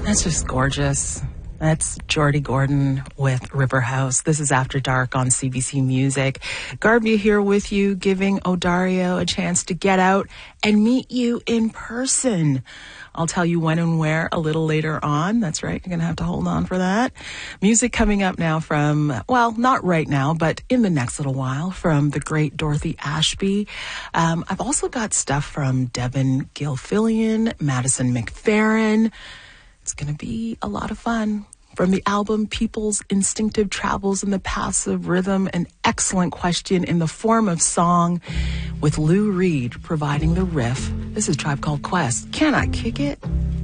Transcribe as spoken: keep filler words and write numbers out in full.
That's just gorgeous. That's Jordy Gordon with River House. This is After Dark on C B C Music. Garbia here with you, giving Odario a chance to get out and meet you in person. I'll tell you when and where a little later on. That's right. You're going to have to hold on for that. Music coming up now from, well, not right now, but in the next little while, from the great Dorothy Ashby. Um, I've also got stuff from Devin Gilfillian, Madison McFerrin. It's going to be a lot of fun. From the album People's Instinctive Travels in the Paths of Rhythm, an excellent question in the form of song with Lou Reed providing the riff. This is Tribe Called Quest. Can I kick it?